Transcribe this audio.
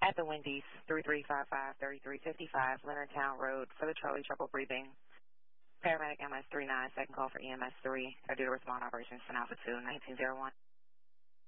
At the Wendy's, 3355-3355 Leonardtown Road for the Charlie Trouble Breathing. Paramedic MS 39, second call for EMS 3. Are due to respond operations to Alpha 2, 1901.